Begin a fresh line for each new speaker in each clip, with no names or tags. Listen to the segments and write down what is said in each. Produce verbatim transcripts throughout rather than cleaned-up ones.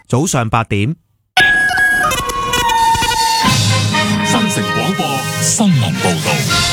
早上八點。
新城廣播新聞報道。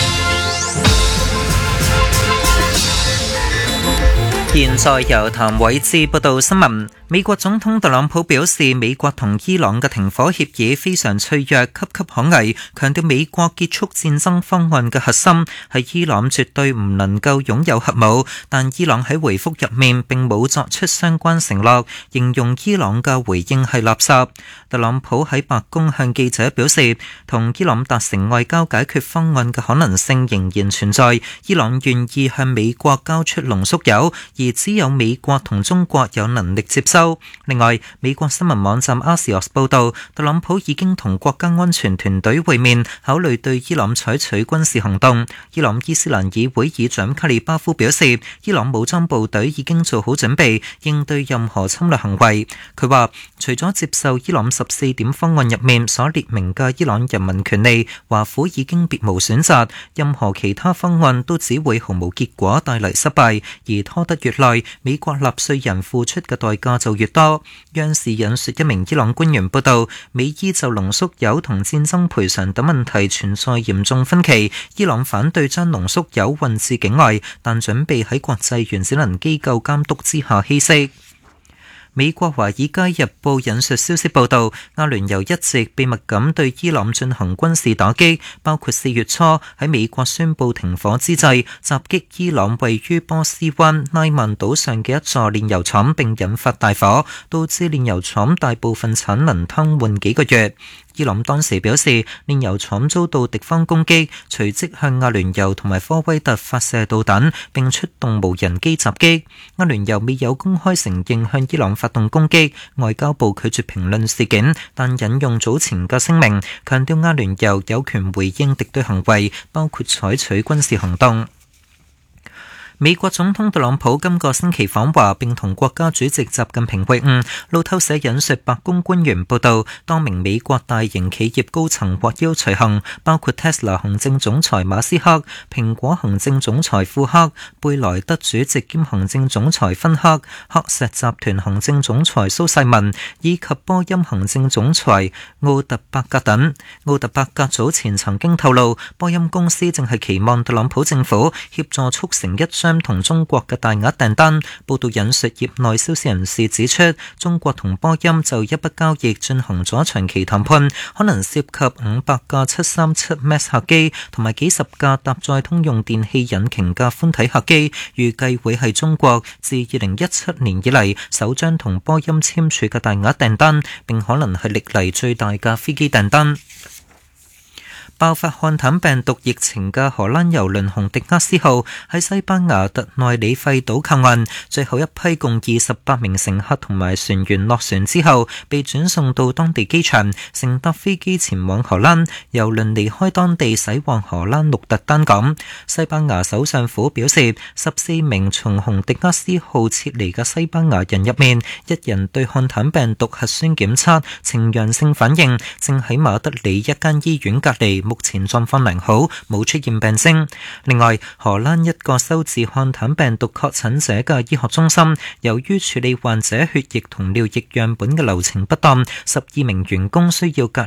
現在由譚偉智報道新聞。美國總統特朗普表示，美國同伊朗嘅停火協議非常脆弱、岌岌可危，強調美國結束戰爭方案嘅核心係伊朗絕對唔能夠擁有核武，但伊朗喺回覆入面並冇作出相關承諾，形容伊朗嘅回應係垃圾。特朗普喺白宮向記者表示，同伊朗達成外交解決方案嘅可能性仍然存在，伊朗願意向美國交出濃縮鈾，而只有美國同中國有能力接收。另外，美國新聞網站 Axios 報道，特朗普已經同國家安全團隊會面，考慮對伊朗採取軍事行動。伊朗伊斯蘭議會議長卡里巴夫表示，伊朗武裝部隊已經做好準備，應對任何侵略行為。佢話，除咗接受伊朗十四點方案入面所列明嘅伊朗人民權利，華府已經別無選擇，任何其他方案都只會毫無結果，帶嚟失敗，而拖得越耐，美國納稅人付出嘅代價就越多。央視引述一名伊朗官員報道，美伊就濃縮鈾同戰爭賠償等問題存在嚴重分歧，伊朗反對將濃縮鈾運至境外，但準備喺國際原子能機構監督之下稀釋。美國華爾街日報引述消息報道，阿聯酋一直秘密咁對伊朗進行軍事打擊，包括四月初喺美國宣布停火之際，襲擊伊朗位於波斯灣拉曼島上嘅一座煉油廠，並引發大火，導致煉油廠大部分產能癱瘓幾個月。伊朗當時表示，煉油廠遭到敵方攻擊，隨即向阿聯酋同埋科威特發射導彈，並出動無人機襲擊。阿聯酋未有公開承認向伊朗發動攻擊，外交部拒絕評論事件，但引用早前嘅聲明，強調阿聯酋有權回應敵對行為，包括採取軍事行動。美國總統特朗普今個星期訪華，並同國家主席習近平會晤。路透社引述白宮官員報道，多名美國大型企業高層獲邀隨行，包括 Tesla 行政總裁馬斯克、蘋果行政總裁庫克、貝萊德主席兼行政總裁芬克、黑石集團行政總裁蘇世民，以及波音行政總裁奧特伯格等。奧特伯格早前曾經透露，波音公司正係期望特朗普政府協助促成一同中國嘅大額訂單。報道引述業內消息人士指出，中國同波音就一筆交易進行咗長期談判，可能涉及五百架七三七 Max 客機同埋幾十架搭載通用電氣引擎嘅寬體客機，預計會係中國自二零一七年以嚟首張同波音簽署嘅大額訂單，並可能係歷嚟最大嘅飛機訂單。爆發漢坦病毒疫情嘅荷蘭郵輪紅迪厄斯號喺西班牙特內里費島靠岸，最後一批共二十八名乘客同埋船員落船之後，被轉送到當地機場，乘搭飛機前往荷蘭。郵輪離開當地駛往荷蘭鹿特丹港。西班牙首相府表示，十四名從紅迪厄斯號撤離嘅西班牙人入面，一人對漢坦病毒核酸檢測呈陽性反應，正喺馬德里一間醫院隔離。目前狀況良好，冇出現病徵。另外，荷蘭一個收治漢坦病毒確診者嘅醫學中心，由於處理患者血液同尿液樣本嘅流程不當，十二名員工需要隔